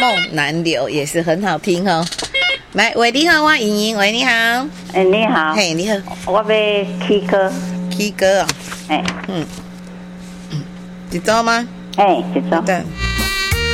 梦难留也是很好听哦。来，喂，你好，我莹莹，喂，你好。 你好。 嘿，你好。 我要起歌。 起歌哦。一周吗？ 一周。 对。